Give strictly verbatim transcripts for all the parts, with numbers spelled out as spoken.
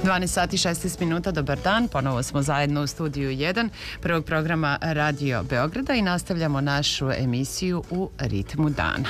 dvanaest sati i šesnaest minuta, dobar dan. Ponovo smo zajedno u studiju jedan prvog programa Radio Beograda i nastavljamo našu emisiju u ritmu dana.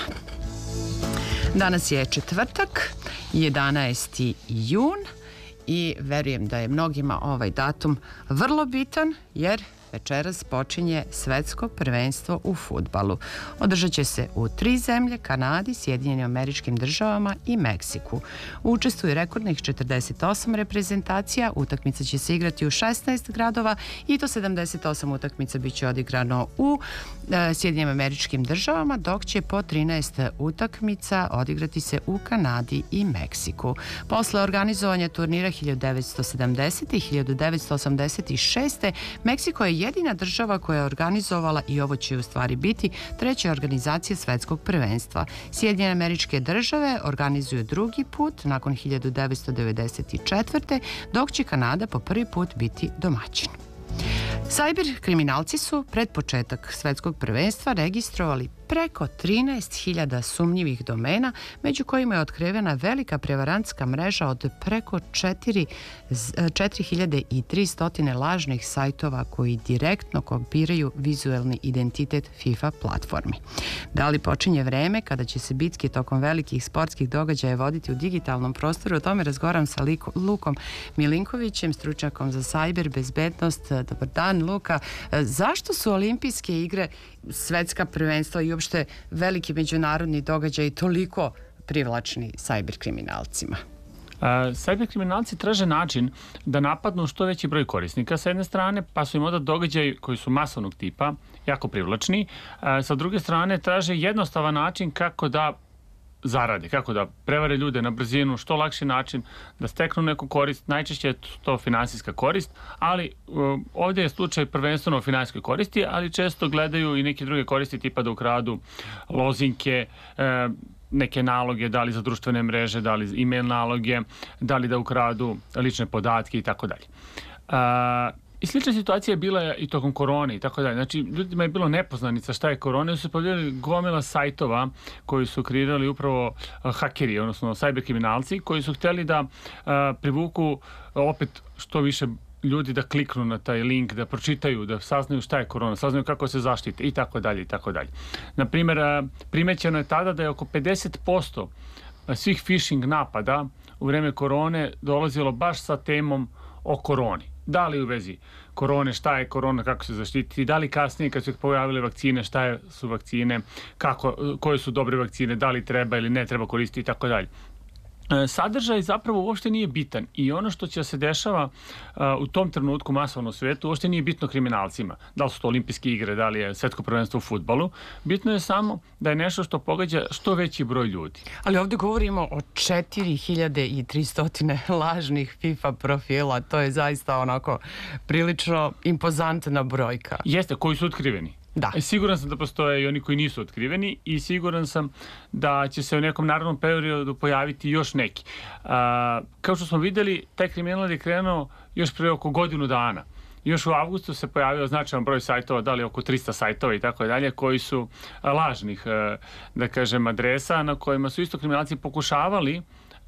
Danas je četvrtak, jedanaesti jun i verujem da je mnogima ovaj datum vrlo bitan jer večeras počinje svetsko prvenstvo u fudbalu. Održat će se u tri zemlje, Kanadi, Sjedinjenim Američkim Državama i Meksiku. Učestvuju rekordnih četrdeset osam reprezentacija, utakmica će se igrati u šesnaest gradova i to sedamdeset osam utakmica biće odigrano u e, Sjedinjenim Američkim Državama, dok će po trinaest utakmica odigrati se u Kanadi i Meksiku. Posle organizovanja turnira hiljadu devetsto sedamdesete i hiljadu devetsto osamdeset šeste. Meksiko je jedina država koja je organizovala, i ovo će u stvari biti, treća organizacija svetskog prvenstva. Sjedinjene Američke Države organizuju drugi put nakon hiljadu devetsto devedeset četvrte. dok će Kanada po prvi put biti domaćin. Sajber kriminalci su pred početak svetskog prvenstva registrovali preko trinaest hiljada sumnjivih domena, među kojima je otkrivena velika prevarantska mreža od preko četiri hiljade tristo lažnih sajtova koji direktno kopiraju vizuelni identitet FIFA platformi. Da li počinje vreme kada će se bitke tokom velikih sportskih događaja voditi u digitalnom prostoru? O tome razgovaram sa Lukom Milinkovićem, stručnjakom za sajber bezbednost. Dobar dan, Luka. Zašto su olimpijske igre, svetska prvenstva i uopšte veliki međunarodni događaj toliko privlačni sajber kriminalcima? Sajber kriminalci traže način da napadnu što veći broj korisnika sa jedne strane, pa su im onda događaji koji su masovnog tipa jako privlačni. Sa druge strane traže jednostavan način kako da zarade, kako da prevare ljude na brzinu, što lakši način da steknu neku korist. Najčešće je to finansijska korist, ali ovdje je slučaj prvenstveno o finansijskoj koristi, ali često gledaju i neke druge koristi tipa da ukradu lozinke, neke naloge, da li za društvene mreže, da li e-mail naloge, da li da ukradu lične podatke i tako dalje. I slična situacija je bila i tokom korone i tako dalje. Znači, ljudima je bilo nepoznanica šta je korona, su se pojavili gomila sajtova koji su kreirali upravo hakeri, odnosno sajber kriminalci, koji su hteli da a, privuku opet što više ljudi da kliknu na taj link, da pročitaju, da saznaju šta je korona, saznaju kako se zaštite i tako dalje i tako dalje. Naprimjer, primećeno je tada da je oko pedeset posto svih phishing napada u vreme korone dolazilo baš sa temom o koroni. Da li u vezi korone, šta je korona, kako se zaštititi, da li kasnije kad su pojavile vakcine, šta je, su vakcine, kako, koje su dobre vakcine, da li treba ili ne treba koristiti i tako dalje. Sadržaj zapravo uopšte nije bitan i ono što će se dešava uh, u tom trenutku masovno u svijetu uopšte nije bitno kriminalcima. Da li su to olimpijske igre, da li je svetsko prvenstvo u fudbalu. Bitno je samo da je nešto što pogađa što veći broj ljudi. Ali ovdje govorimo o četiri hiljade tristo lažnih FIFA profila. To je zaista onako prilično impozantna brojka. Jeste, koji su otkriveni. Da. Siguran sam da postoje i oni koji nisu otkriveni i siguran sam da će se u nekom narednom periodu pojaviti još neki. A, kao što smo vidjeli, taj kriminal je krenuo još pre oko godinu dana. Još u avgustu se pojavio značajan broj sajtova, da li oko tristo sajtova i tako dalje, koji su lažnih, da kažem, adresa na kojima su isto kriminalci pokušavali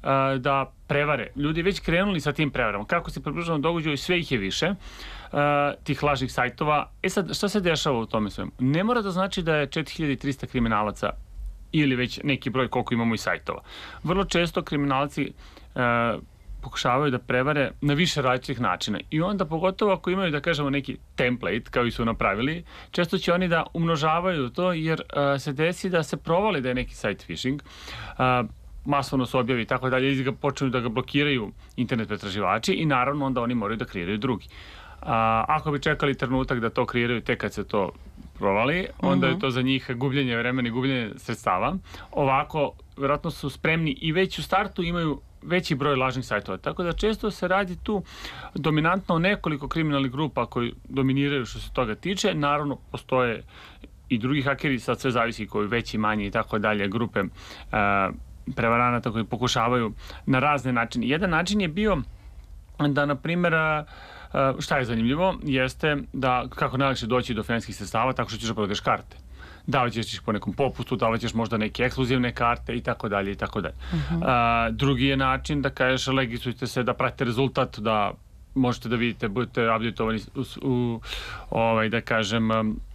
da prevare. Ljudi već krenuli sa tim prevarama. Kako se približavamo događaju, sve ih je više, uh, tih lažnih sajtova. E sad, šta se dešava u tome svemu? Ne mora da znači da je četiri hiljade tristo kriminalaca ili već neki broj koliko imamo i sajtova. Vrlo često kriminalci uh, pokušavaju da prevare na više različitih načina. I onda, pogotovo ako imaju, da kažemo, neki template, kao i su napravili, često će oni da umnožavaju to, jer uh, se desi da se provali da je neki sajt phishing, uh, masovno se objavi i tako dalje, ili ga počnu da ga blokiraju internet pretraživači i naravno onda oni moraju da kreiraju drugi. A, ako bi čekali trenutak da to kreiraju tek kad se to provali, onda uh-huh. je to za njih gubljenje vremena i gubljenje sredstava. Ovako, vjerojatno su spremni i već u startu imaju veći broj lažnih sajtova. Tako da često se radi tu dominantno o nekoliko kriminalnih grupa koji dominiraju što se toga tiče. Naravno, postoje i drugi hakeri, sad sve zavisi koji veći, manji i tako dalje grupe uh, prevaranata koji pokušavaju na razne načine. Jedan način je bio da, na primjer, šta je zanimljivo, jeste da kako najlakše doći do finansijskih sredstava tako što ćeš da prodaješ karte. da li ćeš po nekom popustu, da li ćeš možda neke ekskluzivne karte i tako dalje i tako dalje. Uh-huh. A, drugi je način da kažeš registrujte se, da pratite rezultat, da možete da vidite, budete updateovani u, u ovaj, da kažem,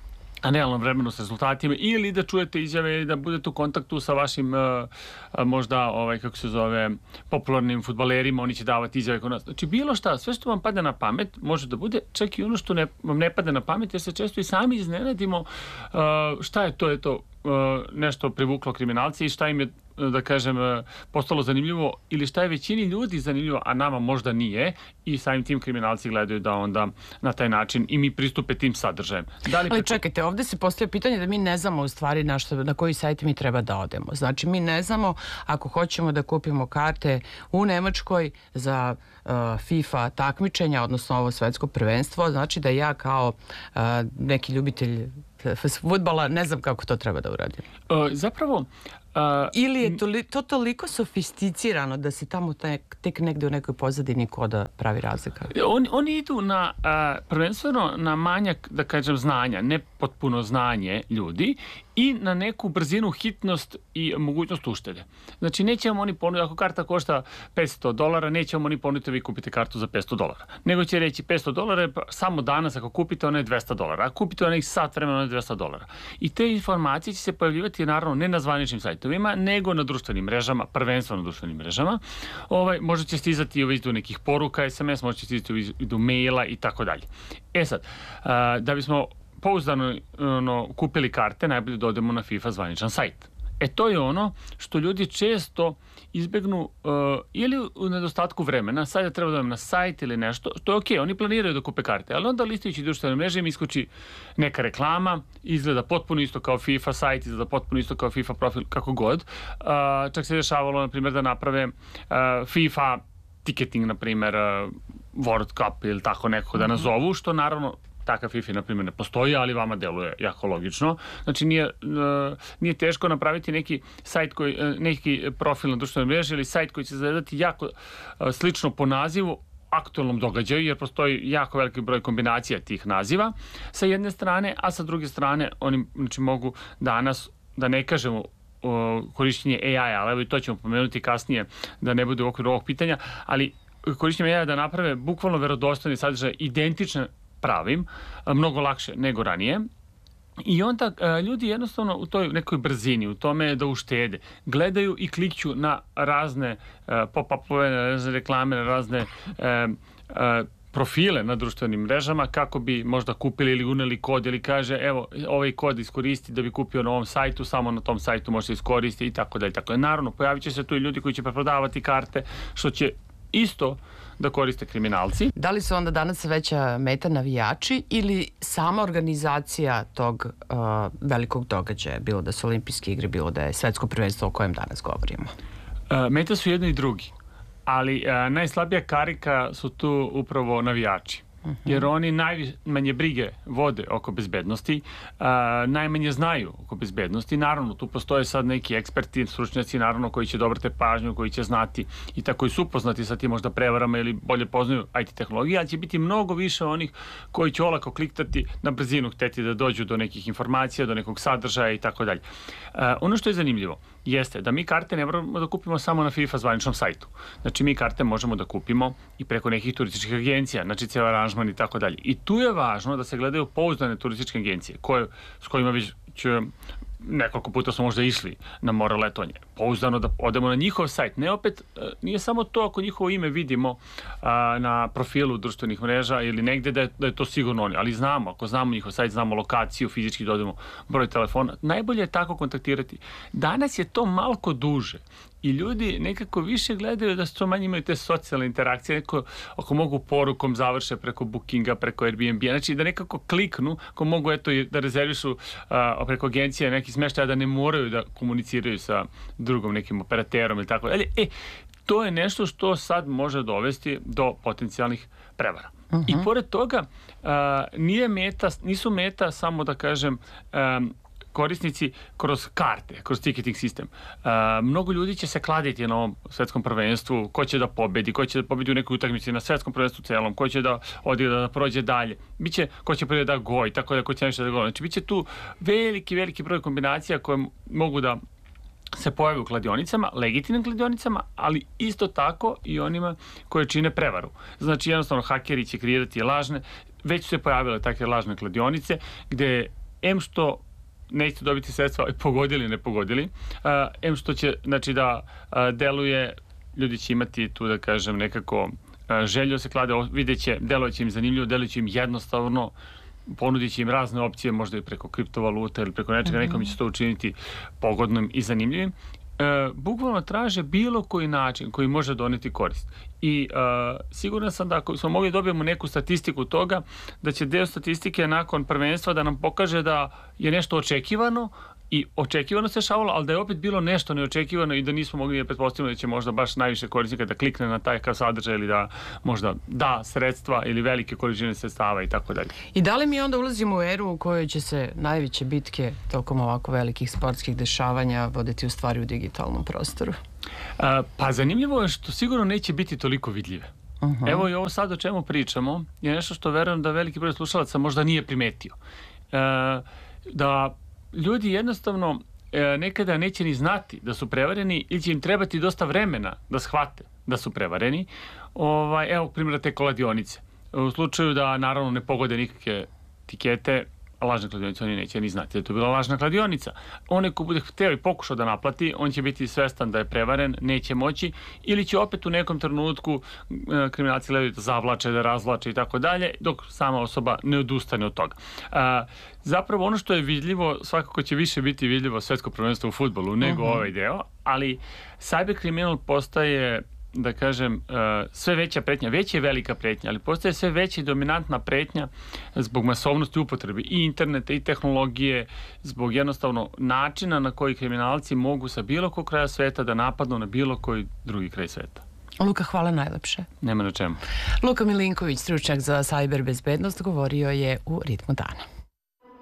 a realnom vremenu s rezultatima, ili da čujete izjave i da budete u kontaktu sa vašim uh, možda, ovaj, kako se zove, popularnim fudbalerima, oni će davati izjave kod nas. Znači, bilo šta, sve što vam padne na pamet, može da bude čak i ono što ne, vam ne padne na pamet, jer se često i sami iznenadimo uh, šta je to, je to uh, nešto privuklo kriminalci i šta im je, da kažem, postalo zanimljivo ili šta je većini ljudi zanimljivo, a nama možda nije, i samim tim kriminalci gledaju da onda na taj način i mi pristupe tim sadržajem. Da li Ali preko... čekajte, ovde se postavlja pitanje da mi ne znamo u stvari na, što, na koji sajt mi treba da odemo. Znači, mi ne znamo ako hoćemo da kupimo karte u Nemačkoj za uh, FIFA takmičenja, odnosno ovo svetsko prvenstvo, znači da ja kao uh, neki ljubitelj fudbala ne znam kako to treba da uradim. Uh, zapravo, Uh, Ili je toli, to toliko sofisticirano da se tamo tek, tek negde u nekoj pozadini koda pravi razlika? On, oni idu na, uh, prvenstveno na manjak, da kažem, znanja, ne potpuno znanje ljudi, i na neku brzinu, hitnost i mogućnost uštede. Znači, neće vam oni ponuditi, ako karta košta petsto dolara, neće vam oni ponuditi da vi kupite kartu za petsto dolara. Nego će reći petsto dolara, pa samo danas ako kupite, ona je dvesta dolara. Ako kupite onaj sat vremena, ona je dvesta dolara. I te informacije će se pojavljivati, naravno, ne na zvaničnim sajtovima, nego na društvenim mrežama, prvenstveno na društvenim mrežama. Ovaj, možda će stizati u vidu nekih poruka, es em es, možda će stizati u vidu maila i tako dalje. E sad, uh, da bismo pouzdano ono, kupili karte, najbolje da odemo na FIFA zvaničan sajt. E to je ono što ljudi često izbegnu uh, ili u nedostatku vremena, sad ja treba da odem na sajt ili nešto, to je okej, okay, oni planiraju da kupe karte, ali onda listajući društvene mreže im iskoči neka reklama, izgleda potpuno isto kao FIFA sajt, izgleda potpuno isto kao FIFA profil, kako god. Uh, čak se dešavalo, na primjer, da naprave uh, FIFA ticketing, na primjer, uh, World Cup ili tako nekako da nazovu, što naravno takav FIFA, na primjer, ne postoji, ali vama deluje jako logično. Znači, nije, uh, nije teško napraviti neki sajt koji, uh, neki profil na društvenoj mreži ili sajt koji će izgledati jako uh, slično po nazivu aktualnom događaju, jer postoji jako veliki broj kombinacija tih naziva sa jedne strane, a sa druge strane oni, znači, mogu danas, da ne kažemo uh, korišćenje A I, ali evo i to ćemo pomenuti kasnije da ne bude u okviru ovog pitanja, ali korišćenje A I da naprave bukvalno verodostojni sadržaj identične pravim, mnogo lakše nego ranije. I onda ljudi jednostavno u toj nekoj brzini, u tome da uštede, gledaju i klikću na razne pop-upove, na razne reklame, na razne e, e, profile na društvenim mrežama kako bi možda kupili ili uneli kod, ili kaže evo ovaj kod iskoristi da bi kupio na ovom sajtu, samo na tom sajtu može iskoristiti i tako dalje. Tako je. Naravno, pojavit će se tu i ljudi koji će preprodavati karte, što će isto da koriste kriminalci. Da li su onda danas veća meta navijači ili sama organizacija tog uh, velikog događaja, bilo da su olimpijske igre, bilo da je svetsko prvenstvo o kojem danas govorimo? Uh, meta su jedni i drugi, ali uh, najslabija karika su tu upravo navijači. Uh-huh. Jer oni najmanje brige vode oko bezbednosti, uh, najmanje znaju oko bezbednosti. Naravno, tu postoje sad neki eksperti, stručnjaci, naravno, koji će dobrati pažnju, koji će znati i tako i su upoznati sa tim možda prevarama ili bolje poznaju I T tehnologije, ali će biti mnogo više onih koji će olako kliktati na brzinu, hteti da dođu do nekih informacija, do nekog sadržaja i tako dalje. Ono što je zanimljivo jeste da mi karte ne moramo da kupimo samo na FIFA zvaničnom sajtu. Znači, mi karte možemo da kupimo i preko nekih turističkih agencija, znači cijel aranžman i tako dalje. I tu je važno da se gledaju pouzdane turističke agencije koje, s kojima već će, nekoliko puta smo možda išli na more letovanje. Pouzdano da odemo na njihov sajt. Ne opet, nije samo to ako njihovo ime vidimo a, na profilu društvenih mreža ili negde da je, da je to sigurno oni, ali znamo, ako znamo njihov sajt, znamo lokaciju, fizički dodemo broj telefona, najbolje je tako kontaktirati. Danas je to malko duže i ljudi nekako više gledaju da što manje imaju te socijalne interakcije, neko ako mogu porukom završe preko Bookinga, preko Airbnb, znači da nekako kliknu, ako mogu eto da rezervišu a, preko agencije neki smeštaj, da ne moraju da komuniciraju sa drugom nekim operaterom ili tako dalje. E, to je nešto što sad može dovesti do potencijalnih prevara. Uh-huh. I pored toga, a, nije meta, nisu meta samo da kažem a, korisnici kroz karte, kroz ticketing sistem. Uh, mnogo ljudi će se kladiti na ovom svetskom prvenstvu, ko će da pobedi, ko će da pobedi u nekoj utakmici na svetskom prvenstvu celom, ko će da odigra, da prođe dalje. Biće ko će prvi da goj, tako da ko će nešto da goj. Znači, biće tu veliki, veliki broj kombinacija koje mogu da se pojave u kladionicama, legitimnim kladionicama, ali isto tako i onima koje čine prevaru. Znači, jednostavno, hakeri će kreirati lažne, već su se pojavile takve lažne kladionice, gde em što nećete dobiti sredstva i pogodili, ne pogodili, uh, em što će, znači, da uh, deluje, ljudi će imati tu, da kažem, nekako uh, želju se klade, vidjet će, deluje će im zanimljivo, deluje će im jednostavno, ponudit će im razne opcije, možda i preko kriptovaluta ili preko nečega, mm-hmm. nekom će to učiniti pogodnim i zanimljivim. E, bukvalno traže bilo koji način koji može doneti korist. I e, siguran sam da ako smo mogli dobijemo neku statistiku toga, da će deo statistike nakon prvenstva da nam pokaže da je nešto očekivano i očekivano se šavalo, ali da je opet bilo nešto neočekivano i da nismo mogli da pretpostavimo da će možda baš najviše korisnika da klikne na taj kao sadržaj ili da možda da sredstva ili velike količine sredstava i tako dalje. I da li mi onda ulazimo u eru u kojoj će se najveće bitke tokom ovako velikih sportskih dešavanja voditi u stvari u digitalnom prostoru? A, pa zanimljivo je što sigurno neće biti toliko vidljive. Uh-huh. Evo i ovo sad o čemu pričamo je nešto što verujem da veliki broj slušalaca možda nije primetio. E, da ljudi jednostavno e, nekada neće ni znati da su prevareni ili će im trebati dosta vremena da shvate da su prevareni. Ovaj, evo primjera te kladionice. U slučaju da naravno ne pogode nikakve tikete, lažne kladionice oni neće ni znati da je to bila lažna kladionica. Onaj ko bude hteo i pokušao da naplati, on će biti svestan da je prevaren, neće moći, ili će opet u nekom trenutku e, kriminalci gledaju da zavlače, da razvlače i tako dalje, dok sama osoba ne odustane od toga. E, zapravo ono što je vidljivo, svakako će više biti vidljivo svetsko prvenstvo u fudbalu nego uh-huh. ovaj deo, ali cyber kriminal postaje, da kažem, sve veća pretnja, već je velika pretnja, ali postaje sve veća i dominantna pretnja zbog masovnosti upotrebe i interneta i tehnologije, zbog jednostavno načina na koji kriminalci mogu sa bilo kog kraja sveta da napadnu na bilo koji drugi kraj sveta. Luka, hvala najlepše. Nema na čemu. Luka Milinković, stručnjak za cyber bezbednost, govorio je u Ritmu dana.